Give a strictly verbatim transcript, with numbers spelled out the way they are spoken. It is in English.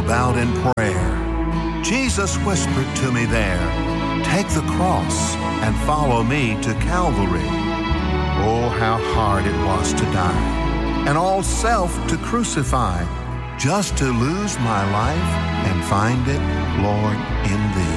bowed in prayer. Jesus whispered to me there, take the cross and follow me to Calvary. Oh, how hard it was to die, and all self to crucify, just to lose my life and find it, Lord, in Thee.